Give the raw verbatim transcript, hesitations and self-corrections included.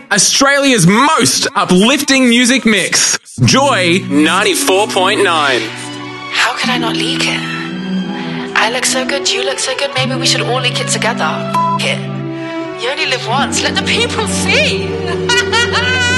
Australia's most uplifting music mix. Joy ninety-four point nine. How could I not leak it? I look so good, you look so good, maybe we should all leak it together. F- it. You only live once, let the people see.